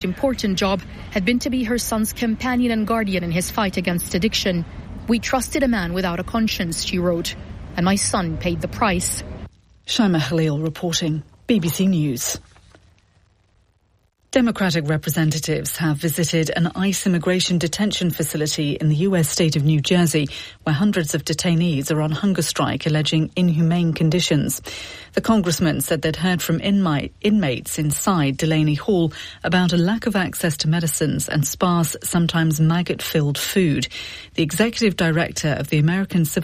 important job had been to be her son's companion and guardian in his fight against addiction. We trusted a man without a conscience, she wrote, and my son paid the price. Shaima Khalil reporting, BBC News. Democratic representatives have visited an ICE immigration detention facility in the US state of New Jersey, where hundreds of detainees are on hunger strike alleging inhumane conditions. The congressman said they'd heard from inmates inside Delaney Hall about a lack of access to medicines and sparse, sometimes maggot-filled food. The executive director of the American Civil